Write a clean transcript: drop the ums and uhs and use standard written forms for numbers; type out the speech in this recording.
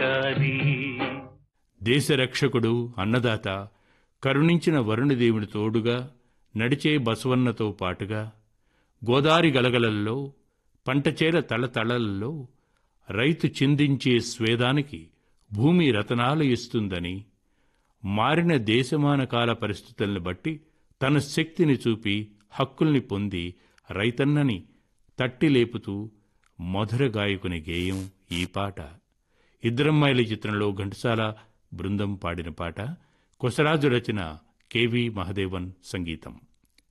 బ్రతకాలి. దేశరక్షకుడు, అన్నదాత, కరుణించిన వరుణదేవుని తోడుగా నడిచే బసవన్నతో పాటుగా గోదారి గలగలల్లో, పంటచేల తళతళల్లో రైతు చిందించే స్వేదానికి భూమి రతనాలు ఇస్తుందని, మారిన దేశమాన కాల పరిస్థితుల్ని బట్టి తన శక్తిని చూపి హక్కుల్ని పొంది రైతన్నని తట్టి లేపుతూ మధుర గాయకుని గేయం ఈ పాట. ఇద్దరమ్మాయిల చిత్రంలో ఘంటసాల బృందం పాడిన పాట. కొసరాజు రచన, కెవి మహదేవన్ సంగీతం.